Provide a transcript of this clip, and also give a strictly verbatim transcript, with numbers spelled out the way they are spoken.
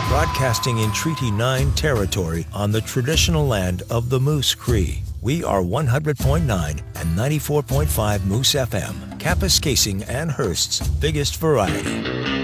Broadcasting in Treaty nine territory on the traditional land of the Moose Cree. We are one hundred point nine and ninety-four point five Moose F M, Kapuskasing and Hearst's biggest variety.